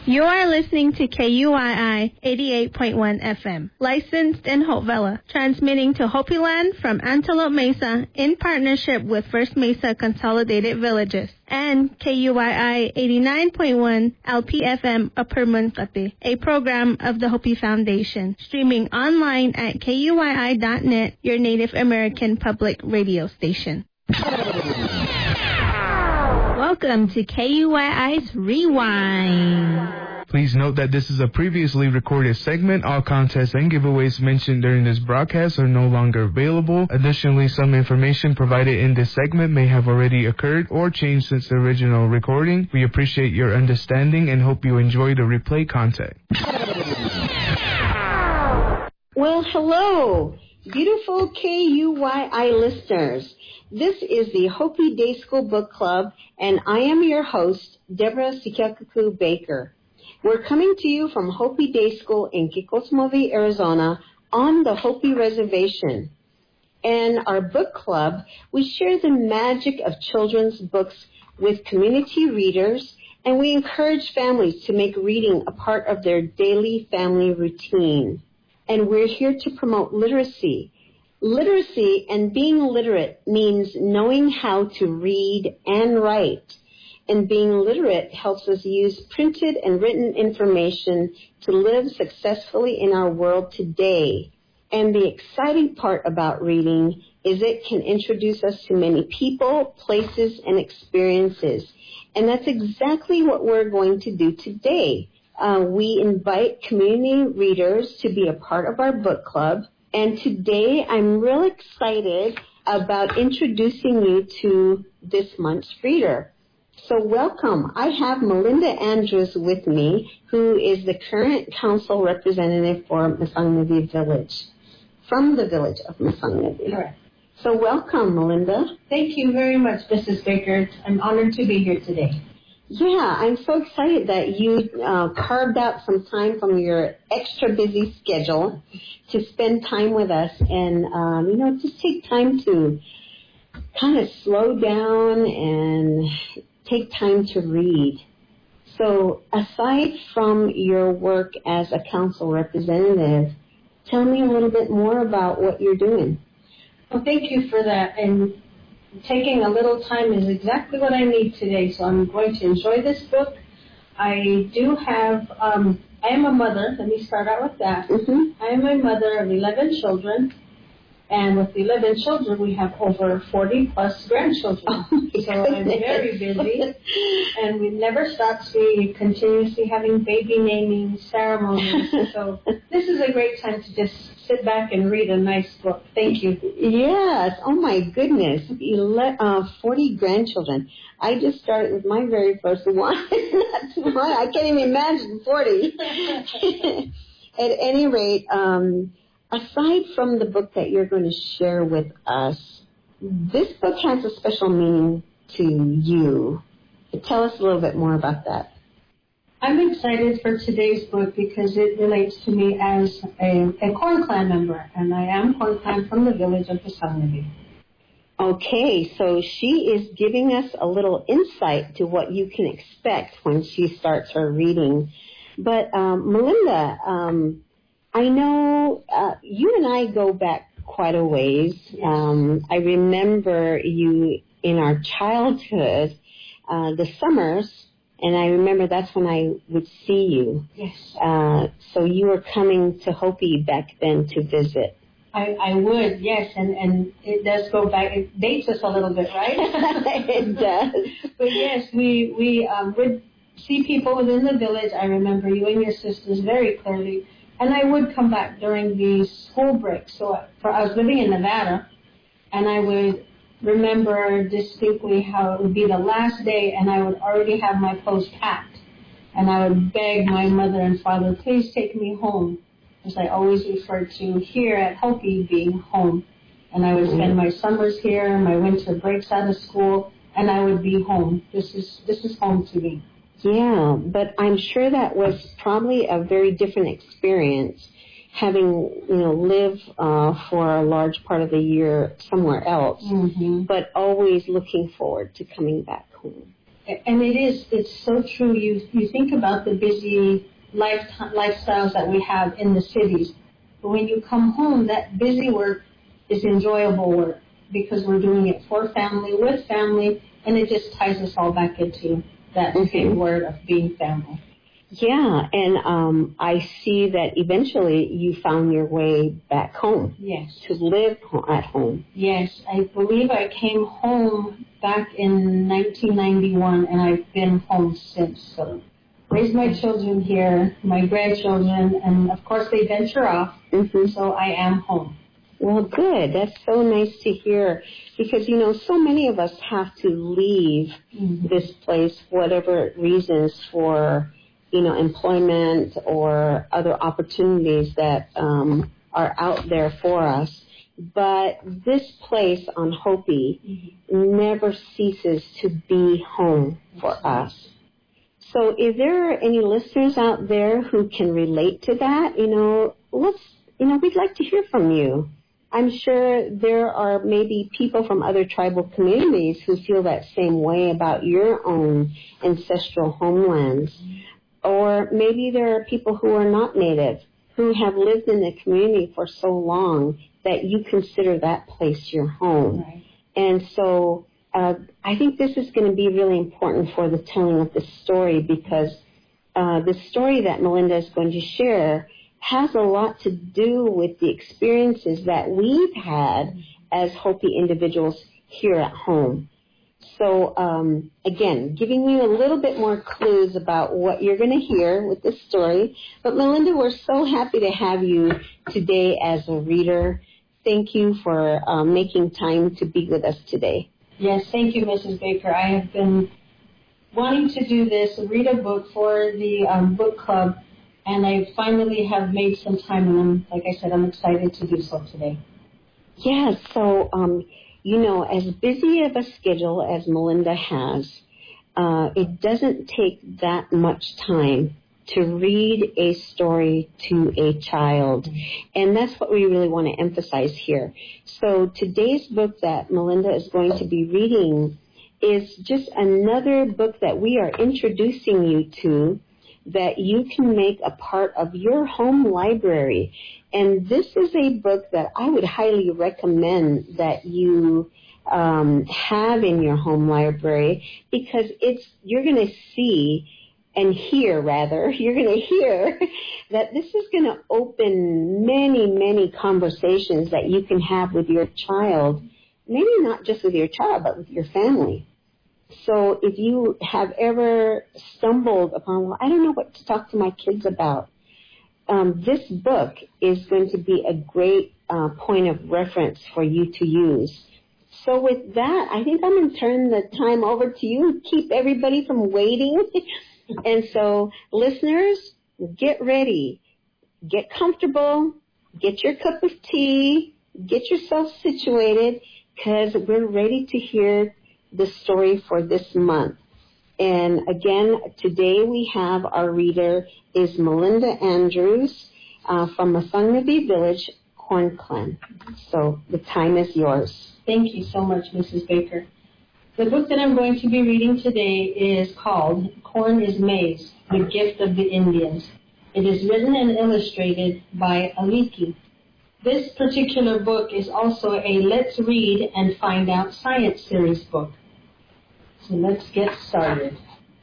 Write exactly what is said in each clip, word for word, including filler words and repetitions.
You are listening to K U I I eighty-eight point one F M, licensed in Hopevilla, transmitting to Hopi Land from Antelope Mesa in partnership with First Mesa Consolidated Villages, and K U I I eighty-nine point one L P F M Upper Muncate, a program of the Hopi Foundation, streaming online at K U I I dot net, your Native American public radio station. Welcome to K U I I's Rewind. Please note that this is a previously recorded segment. All contests and giveaways mentioned during this broadcast are no longer available. Additionally, some information provided in this segment may have already occurred or changed since the original recording. We appreciate your understanding and hope you enjoy the replay content. Well, hello, beautiful K U Y I listeners. This is the Hopi Day School Book Club, and I am your host, Deborah Sikakaku Baker. We're coming to you from Hopi Day School in Kikosmovi, Arizona, on the Hopi Reservation. And our book club, we share the magic of children's books with community readers, and we encourage families to make reading a part of their daily family routine. And we're here to promote literacy. Literacy and being literate means knowing how to read and write. And being literate helps us use printed and written information to live successfully in our world today. And the exciting part about reading is it can introduce us to many people, places, and experiences. And that's exactly what we're going to do today. Uh, we invite community readers to be a part of our book club. And today I'm really excited about introducing you to this month's reader. So welcome. I have Melinda Andrews with me, who is the current council representative for Masangnavi Village, from the village of Masangnavi. Correct. So welcome, Melinda. Thank you very much, Missus Baker. I'm honored to be here today. Yeah, I'm so excited that you uh, carved out some time from your extra busy schedule to spend time with us and, um, you know, just take time to kind of slow down and take time to read. So aside from your work as a council representative, tell me a little bit more about what you're doing. Well, thank you for that. And taking a little time is exactly what I need today, so I'm going to enjoy this book. I do have, um, I am a mother. Let me start out with that. Mm-hmm. I am a mother of eleven children. And with eleven children, we have over forty plus grandchildren. Oh, so I'm very busy. And we never stops. We continuously having baby naming ceremonies. So this is a great time to just sit back and read a nice book. Thank you. Yes. Oh, my goodness. Ele- uh, forty grandchildren. I just started with my very first one. I can't even imagine forty. At any rate, um, aside from the book that you're going to share with us, this book has a special meaning to you. Tell us a little bit more about that. I'm excited for today's book because it relates to me as a, a Corn Clan member, and I am Corn Clan from the village of Masangnavi. Okay, so she is giving us a little insight to what you can expect when she starts her reading. But um, Melinda, um, I know uh, you and I go back quite a ways. Um, I remember you in our childhood, uh, the summers, and I remember that's when I would see you. Yes. Uh, so you were coming to Hopi back then to visit. I, I would, yes, and, and it does go back. It dates us a little bit, right? It does. But yes, we, we um, would see people within the village. I remember you and your sisters very clearly. And I would come back during the school break. So for, I was living in Nevada, and I would remember distinctly how it would be the last day, and I would already have my post packed. And I would beg my mother and father, please take me home, as I always referred to here at Hopi being home. And I would spend my summers here, my winter breaks out of school, and I would be home. This is this is home to me. Yeah, but I'm sure that was probably a very different experience, having, you know, lived uh, for a large part of the year somewhere else, mm-hmm. but always looking forward to coming back home. And it is, it's so true. You you think about the busy life, lifestyles that we have in the cities. But when you come home, that busy work is enjoyable work because we're doing it for family, with family, and it just ties us all back into that mm-hmm. same word of being family. Yeah, and um, I see that eventually you found your way back home. Yes. To live at home. Yes, I believe I came home back in nineteen ninety-one, and I've been home since. So, raised my children here, my grandchildren, and of course they venture off, mm-hmm. so I am home. Well, good. That's so nice to hear because, you know, so many of us have to leave mm-hmm. this place, whatever reasons for, you know, employment or other opportunities that um, are out there for us. But this place on Hopi mm-hmm. never ceases to be home for us. So is there any listeners out there who can relate to that? You know, let's, you know, we'd like to hear from you. I'm sure there are maybe people from other tribal communities who feel that same way about your own ancestral homelands. Or maybe there are people who are not native, who have lived in the community for so long that you consider that place your home. Right. And so uh, I think this is going to be really important for the telling of this story because uh, the story that Melinda is going to share has a lot to do with the experiences that we've had as Hopi individuals here at home. So, um, again, giving you a little bit more clues about what you're going to hear with this story. But, Melinda, we're so happy to have you today as a reader. Thank you for um, making time to be with us today. Yes, thank you, Missus Baker. I have been wanting to do this, read a book for the um, book club, and I finally have made some time, and I'm, like I said, I'm excited to do so today. Yeah, so, um, you know, as busy of a schedule as Melinda has, uh, it doesn't take that much time to read a story to a child. And that's what we really want to emphasize here. So today's book that Melinda is going to be reading is just another book that we are introducing you to that you can make a part of your home library. And this is a book that I would highly recommend that you um, have in your home library because it's you're going to see and hear, rather, you're going to hear that this is going to open many, many conversations that you can have with your child, maybe not just with your child, but with your family. So if you have ever stumbled upon, well, I don't know what to talk to my kids about, um, this book is going to be a great uh, point of reference for you to use. So with that, I think I'm going to turn the time over to you, keep everybody from waiting. And so, listeners, get ready, get comfortable, get your cup of tea, get yourself situated, because we're ready to hear the story for this month. And again, today we have our reader is Melinda Andrews uh, from Masangnavi Village, Corn Clan. So the time is yours. Thank you so much, Missus Baker. The book that I'm going to be reading today is called Corn is Maize, The Gift of the Indians. It is written and illustrated by Aliki. This particular book is also a Let's Read and Find Out Science series book. So let's get started.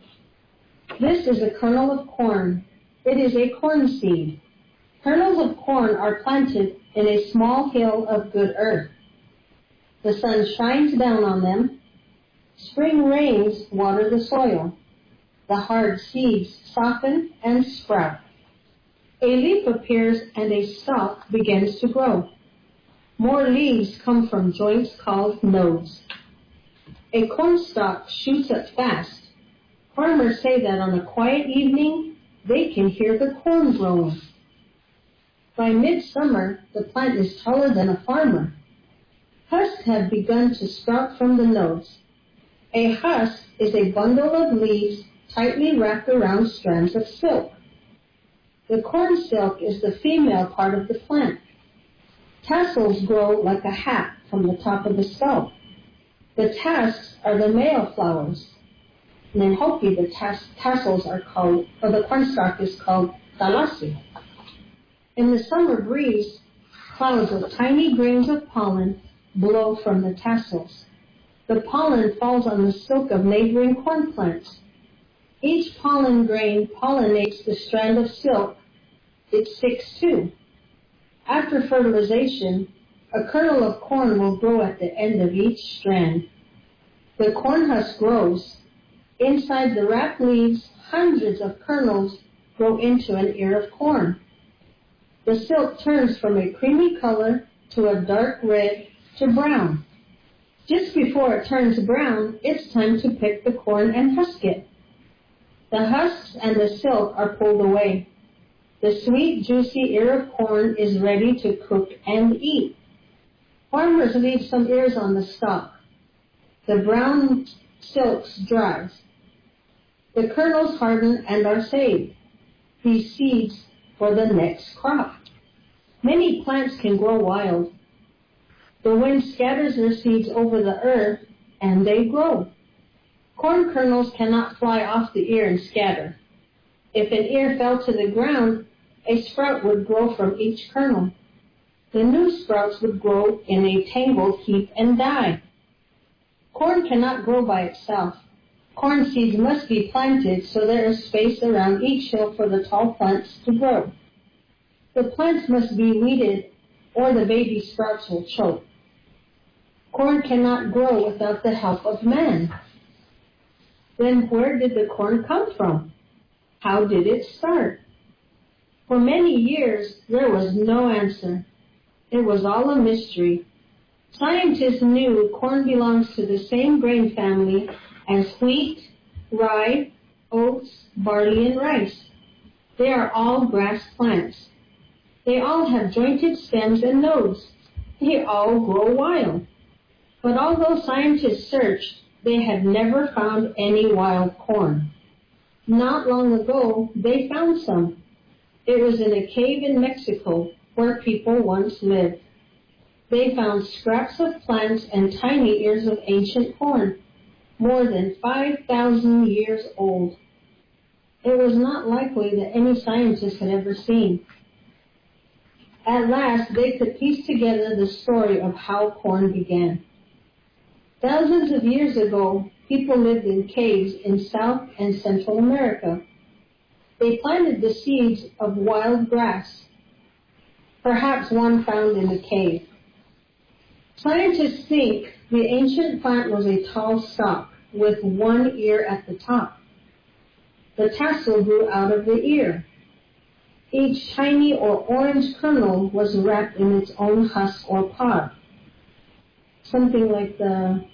This is a kernel of corn. It is a corn seed. Kernels of corn are planted in a small hill of good earth. The sun shines down on them. Spring rains water the soil. The hard seeds soften and sprout. A leaf appears and a stalk begins to grow. More leaves come from joints called nodes. A corn stalk shoots up fast. Farmers say that on a quiet evening, they can hear the corn growing. By midsummer, the plant is taller than a farmer. Husks have begun to sprout from the nodes. A husk is a bundle of leaves tightly wrapped around strands of silk. The corn silk is the female part of the plant. Tassels grow like a hat from the top of the stalk. The tasks are the male flowers. And in Hopi, the tas- tassels are called, or the cornstalk is called talasi. In the summer breeze, clouds of tiny grains of pollen blow from the tassels. The pollen falls on the silk of neighboring corn plants. Each pollen grain pollinates the strand of silk it sticks to. After fertilization, a kernel of corn will grow at the end of each strand. The corn husk grows. Inside the wrapped leaves, hundreds of kernels grow into an ear of corn. The silk turns from a creamy color to a dark red to brown. Just before it turns brown, it's time to pick the corn and husk it. The husks and the silk are pulled away. The sweet, juicy ear of corn is ready to cook and eat. Farmers leave some ears on the stalk. The brown silks dries. The kernels harden and are saved. These seeds for the next crop. Many plants can grow wild. The wind scatters their seeds over the earth, and they grow. Corn kernels cannot fly off the ear and scatter. If an ear fell to the ground, a sprout would grow from each kernel. The new sprouts would grow in a tangled heap and die. Corn cannot grow by itself. Corn seeds must be planted so there is space around each hill for the tall plants to grow. The plants must be weeded or the baby sprouts will choke. Corn cannot grow without the help of man. Then where did the corn come from? How did it start? For many years, there was no answer. It was all a mystery. Scientists knew corn belongs to the same grain family as wheat, rye, oats, barley, and rice. They are all grass plants. They all have jointed stems and nodes. They all grow wild. But although scientists searched, they had never found any wild corn. Not long ago, they found some. It was in a cave in Mexico where people once lived. They found scraps of plants and tiny ears of ancient corn, more than five thousand years old. It was not likely that any scientist had ever seen. At last, they could piece together the story of how corn began. Thousands of years ago, people lived in caves in South and Central America. They planted the seeds of wild grass, perhaps one found in a cave. Scientists think the ancient plant was a tall stalk with one ear at the top. The tassel grew out of the ear. Each tiny or orange kernel was wrapped in its own husk or pod, something like the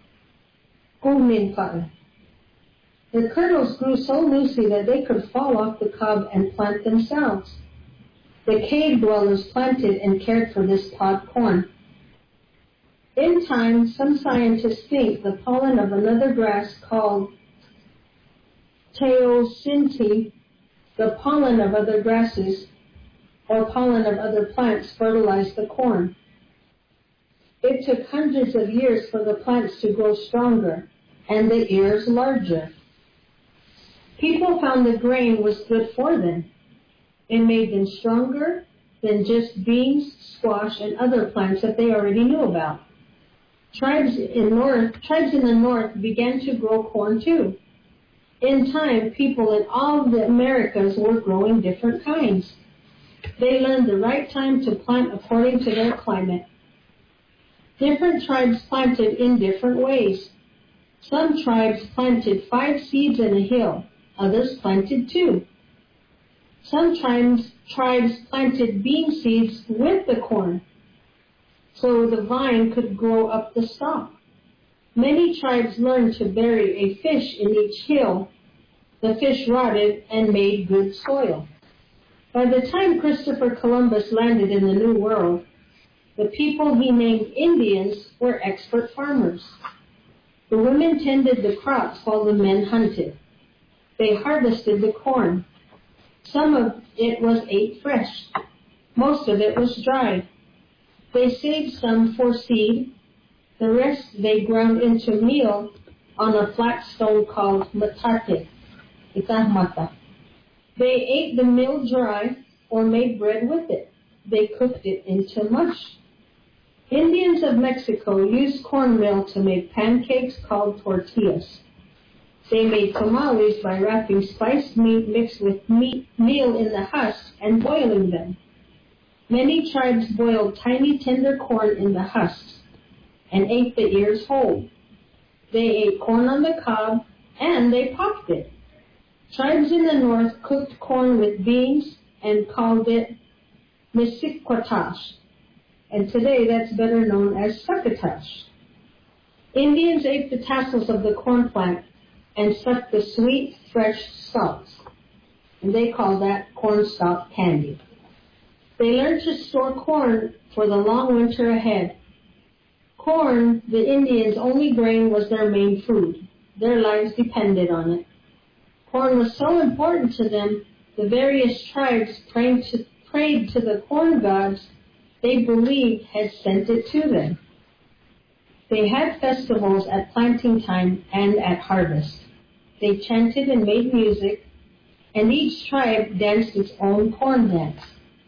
guminpa. The kernels grew so loosely that they could fall off the cob and plant themselves. The cave dwellers planted and cared for this pod corn. In time, some scientists think the pollen of another grass called teosinte, the pollen of other grasses, or pollen of other plants, fertilized the corn. It took hundreds of years for the plants to grow stronger and the ears larger. People found the grain was good for them. It made them stronger than just beans, squash, and other plants that they already knew about. Tribes in, north, tribes in the north began to grow corn too. In time, people in all the Americas were growing different kinds. They learned the right time to plant according to their climate. Different tribes planted in different ways. Some tribes planted five seeds in a hill. Others planted two. Some tribes, tribes planted bean seeds with the corn, so the vine could grow up the stalk. Many tribes learned to bury a fish in each hill. The fish rotted and made good soil. By the time Christopher Columbus landed in the New World, the people he named Indians were expert farmers. The women tended the crops while the men hunted. They harvested the corn. Some of it was ate fresh. Most of it was dried. They saved some for seed. The rest they ground into meal on a flat stone called matate. Mata. They ate the meal dry or made bread with it. They cooked it into mush. Indians of Mexico used cornmeal to make pancakes called tortillas. They made tamales by wrapping spiced meat mixed with meat, meal in the husk and boiling them. Many tribes boiled tiny tender corn in the husks and ate the ears whole. They ate corn on the cob and they popped it. Tribes in the north cooked corn with beans and called it misikkwatash, and today that's better known as succotash. Indians ate the tassels of the corn plant and sucked the sweet, fresh stalks, and they called that corn stalk candy. They learned to store corn for the long winter ahead. Corn, the Indians' only grain, was their main food. Their lives depended on it. Corn was so important to them, the various tribes prayed to, prayed to the corn gods they believed had sent it to them. They had festivals at planting time and at harvest. They chanted and made music, and each tribe danced its own corn dance.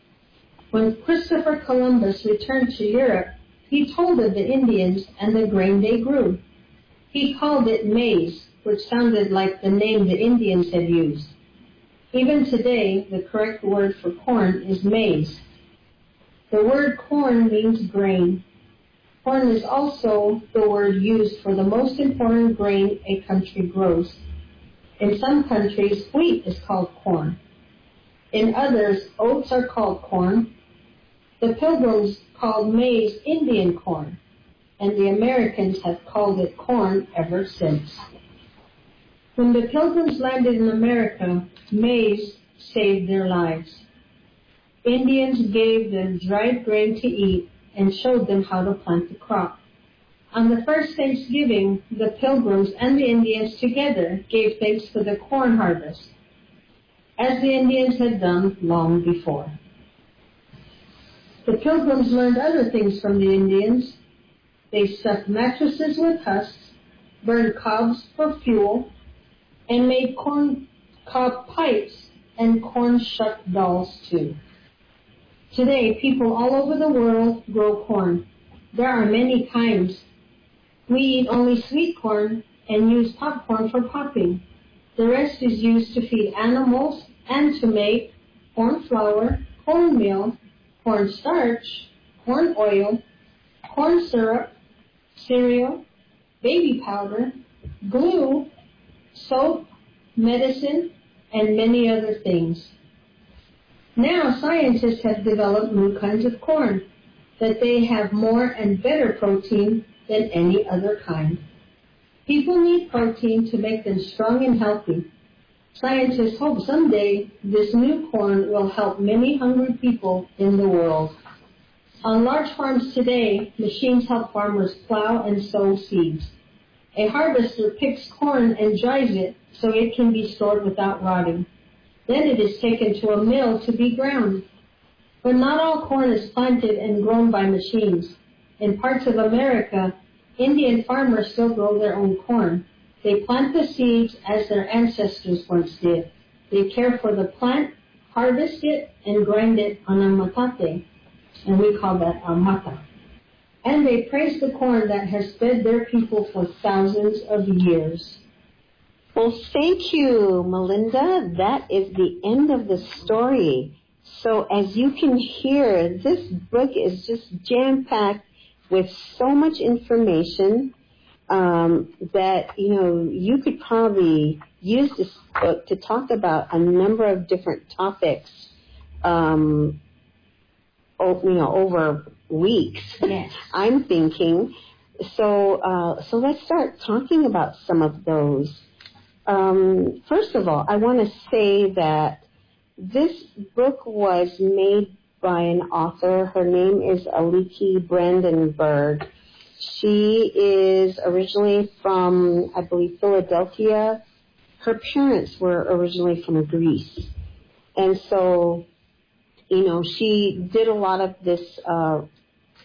When Christopher Columbus returned to Europe, he told of the Indians and the grain they grew. He called it maize, which sounded like the name the Indians had used. Even today, the correct word for corn is maize. The word corn means grain. Corn is also the word used for the most important grain a country grows. In some countries, wheat is called corn. In others, oats are called corn. The Pilgrims called maize Indian corn, and the Americans have called it corn ever since. When the Pilgrims landed in America, maize saved their lives. Indians gave them dried grain to eat and showed them how to plant the crop. On the first Thanksgiving, the Pilgrims and the Indians together gave thanks for the corn harvest, as the Indians had done long before. The Pilgrims learned other things from the Indians. They stuffed mattresses with husks, burned cobs for fuel, and made corn cob pipes and corn shuck dolls too. Today, people all over the world grow corn. There are many kinds. We eat only sweet corn and use popcorn for popping. The rest is used to feed animals and to make corn flour, cornmeal, corn starch, corn oil, corn syrup, cereal, baby powder, glue, soap, medicine, and many other things. Now scientists have developed new kinds of corn that they have more and better protein than any other kind. People need protein to make them strong and healthy. Scientists hope someday this new corn will help many hungry people in the world. On large farms today, machines help farmers plow and sow seeds. A harvester picks corn and dries it so it can be stored without rotting. Then it is taken to a mill to be ground. But not all corn is planted and grown by machines. In parts of America, Indian farmers still grow their own corn. They plant the seeds as their ancestors once did. They care for the plant, harvest it, and grind it on a matate, and we call that a mata. And they praise the corn that has fed their people for thousands of years. Well, thank you, Melinda. That is the end of the story. So as you can hear, this book is just jam-packed with so much information um, that, you know, you could probably use this book to talk about a number of different topics, um, oh, you know, over weeks. Yes. I'm thinking. So, uh, so let's start talking about some of those. Um, first of all, I want to say that this book was made by an author. Her name is Aliki Brandenburg. She is originally from, I believe, Philadelphia. Her parents were originally from Greece. And so, you know, she did a lot of this uh,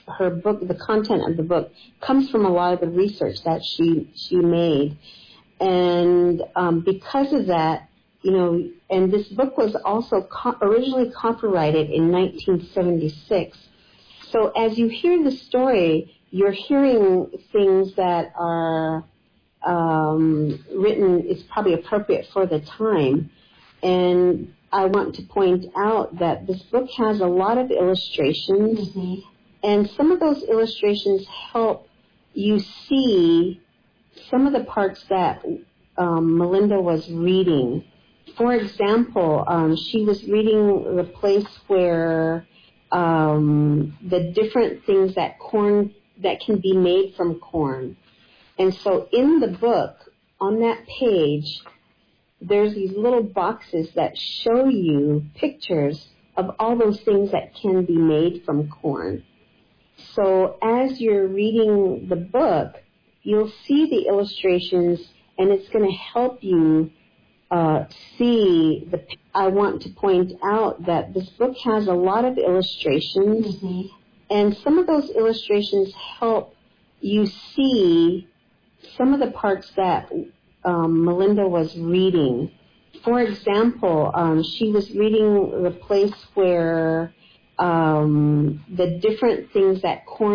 her book, the content of the book, comes from a lot of the research that she she made, and um, because of that, you know, and this book was also co- originally copyrighted in nineteen seventy-six. So as you hear the story, you're hearing things that are um, written is probably appropriate for the time, and I want to point out that this book has a lot of illustrations, mm-hmm. and some of those illustrations help you see some of the parts that um, Melinda was reading. For example, um, she was reading the place where um, the different things that corn that can be made from corn. And so in the book, on that page, there's these little boxes that show you pictures of all those things that can be made from corn. So as you're reading the book, you'll see the illustrations, and it's going to help you uh, see the. I want to point out that this book has a lot of illustrations, mm-hmm. and some of those illustrations help you see some of the parts that um, Melinda was reading. For example, um, she was reading the place where um, the different things that corn